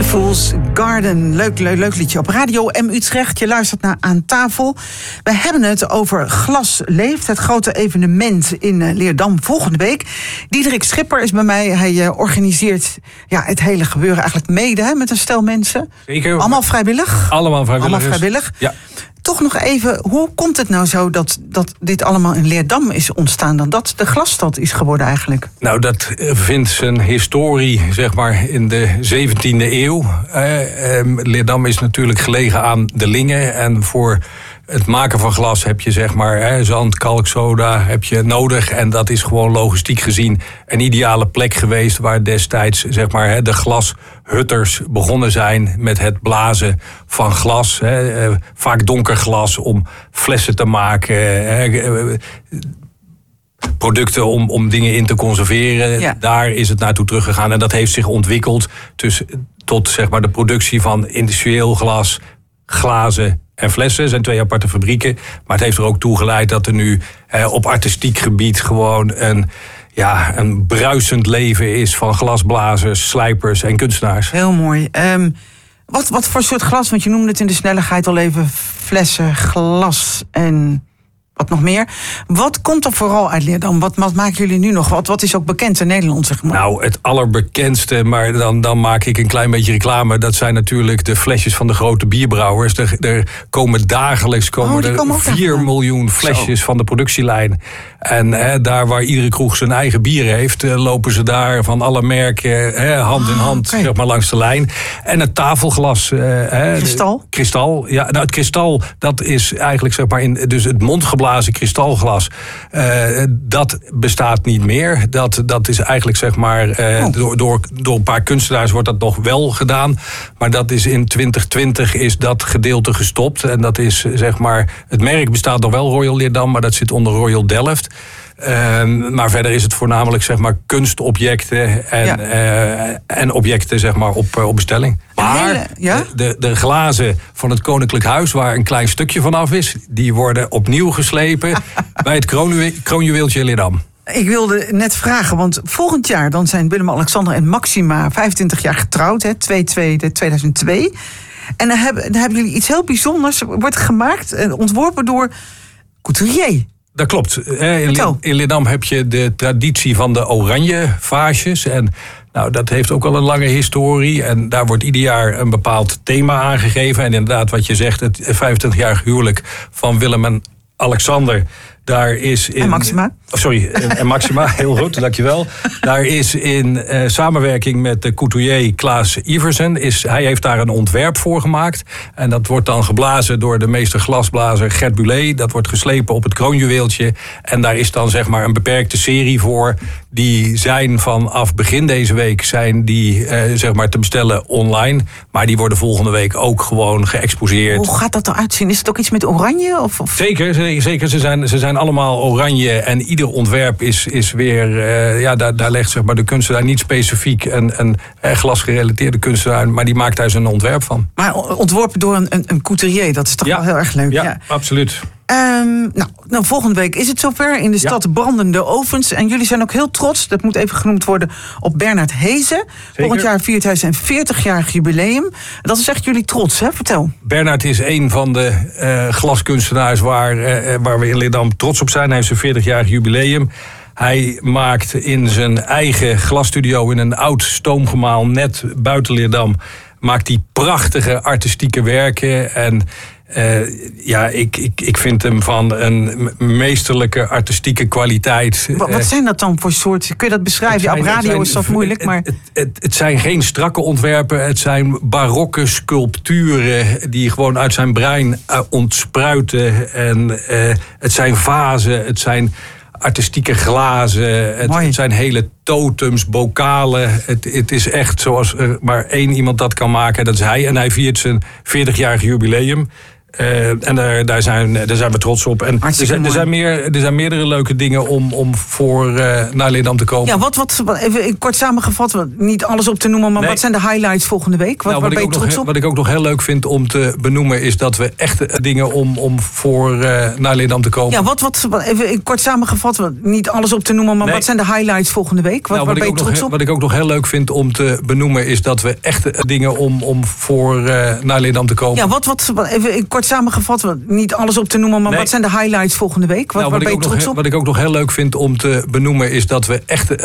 Fool's Garden. Leuk liedje op Radio M Utrecht. Je luistert naar Aan Tafel. We hebben het over Glas Leeft, het grote evenement in Leerdam volgende week. Diederik Schipper is bij mij. Hij organiseert het hele gebeuren eigenlijk mede met een stel mensen. Zeker. Allemaal vrijwillig? Allemaal vrijwillig. Ja. Toch nog even, hoe komt het nou zo dat dit allemaal in Leerdam is ontstaan? Dan dat de glasstad is geworden eigenlijk? Nou, dat vindt zijn historie, zeg maar, in de 17e eeuw. Leerdam is natuurlijk gelegen aan de Linge. En voor het maken van glas heb je, zeg maar, zand, kalk, soda heb je nodig. En dat is gewoon logistiek gezien een ideale plek geweest waar destijds, zeg maar, de glashutters begonnen zijn met het blazen van glas. Vaak donker glas om flessen te maken, producten om dingen in te conserveren. Ja. Daar is het naartoe teruggegaan. En dat heeft zich ontwikkeld tot, zeg maar, de productie van industrieel glas, glazen en flessen. Het zijn 2 aparte fabrieken. Maar het heeft er ook toe geleid dat er nu op artistiek gebied gewoon een bruisend leven is van glasblazers, slijpers en kunstenaars. Heel mooi. Wat voor soort glas? Want je noemde het in de snelheid al even flessen, glas en wat nog meer. Wat komt er vooral uit Leerdam? Wat maken jullie nu nog? Wat is ook bekend in Nederland, zeg maar? Nou, het allerbekendste, maar dan maak ik een klein beetje reclame. Dat zijn natuurlijk de flesjes van de grote bierbrouwers. Er komen dagelijks 4 miljoen flesjes van de productielijn. En daar waar iedere kroeg zijn eigen bier heeft, lopen ze daar van alle merken hand in hand, zeg maar, langs de lijn. En het tafelglas. Kristal? Kristal, ja. Nou, het kristal, dat is eigenlijk, zeg maar, dus het mondgeblazen kristalglas. Dat bestaat niet meer. Dat is eigenlijk, zeg maar, door een paar kunstenaars wordt dat nog wel gedaan. Maar dat is in 2020 is dat gedeelte gestopt. En dat is, zeg maar, het merk bestaat nog wel, Royal Leerdam, maar dat zit onder Royal Delft. Maar verder is het voornamelijk, zeg maar, kunstobjecten en objecten, zeg maar, op bestelling. Maar de glazen van het Koninklijk Huis, waar een klein stukje vanaf is, die worden opnieuw geslepen bij het kroonjuweeltje in Leerdam. Ik wilde net vragen, want volgend jaar dan zijn Willem-Alexander en Maxima 25 jaar getrouwd, 2002. En dan hebben jullie iets heel bijzonders, wordt gemaakt, ontworpen door couturier. Dat klopt. In Leerdam heb je de traditie van de oranje vaasjes. En nou, dat heeft ook al een lange historie. En daar wordt ieder jaar een bepaald thema aangegeven. En inderdaad, wat je zegt, het 25-jarig huwelijk van Willem en Alexander. Daar is in, en Maxima. En Maxima, heel goed, dankjewel. Daar is in samenwerking met de couturier Klaas Iversen, hij heeft daar een ontwerp voor gemaakt. En dat wordt dan geblazen door de meester glasblazer Gert Bulé. Dat wordt geslepen op het kroonjuweeltje. En daar is dan, zeg maar, een beperkte serie voor. Die zijn vanaf begin deze week zeg maar, te bestellen online. Maar die worden volgende week ook gewoon geëxposeerd. Hoe gaat dat eruit zien? Is het ook iets met oranje? Of? Zeker. Ze zijn allemaal oranje en ieder ontwerp is weer, daar legt, zeg maar, de kunstenaar niet specifiek een glasgerelateerde kunstenaar, maar die maakt daar zijn ontwerp van. Maar ontworpen door een couturier, dat is toch wel heel erg leuk. Ja, absoluut. Nou, volgende week is het zover. In de stad brandende ovens. En jullie zijn ook heel trots, dat moet even genoemd worden, op Bernard Hezen. Volgend jaar viert hij zijn 40-jarig jubileum. Dat is echt jullie trots, hè? Vertel. Bernard is een van de glaskunstenaars waar we in Leerdam trots op zijn. Hij heeft zijn 40-jarig jubileum. Hij maakt in zijn eigen glasstudio in een oud stoomgemaal net buiten Leerdam, maakt hij prachtige artistieke werken. En ik vind hem van een meesterlijke artistieke kwaliteit. Wat zijn dat dan voor soorten? Kun je dat beschrijven? Op radio is dat moeilijk, maar Het zijn geen strakke ontwerpen. Het zijn barokke sculpturen die gewoon uit zijn brein ontspruiten. En het zijn vazen, het zijn artistieke glazen, het zijn hele totems, bokalen. Het is echt zoals er maar één iemand dat kan maken, dat is hij. En hij viert zijn 40-jarig jubileum. En daar zijn we trots op. En er zijn meerdere leuke dingen om voor naar Leerdam te komen. Ja, wat even kort samengevat, niet alles op te noemen, maar wat zijn de highlights volgende week? Waar ben je trots op? Wat ik ook nog heel leuk vind om te benoemen, is dat we echt dingen om voor naar Leerdam te komen. Ja, wat even kort samengevat, niet alles op te noemen, maar wat zijn de highlights volgende week? Waar ben je trots op? Wat ik ook nog heel leuk vind om te benoemen, is dat we echt dingen om voor naar Leerdam te komen. Ja, wat even kort samengevat, niet alles op te noemen, maar wat zijn de highlights volgende week? Waar ben je trots op? Wat ik ook nog heel leuk vind om te benoemen, is dat we echt